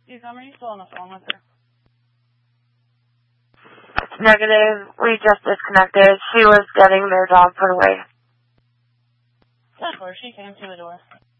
You tell me you're still on the phone with her. Negative. We just disconnected. She was getting their dog put away. That's where she came to the door.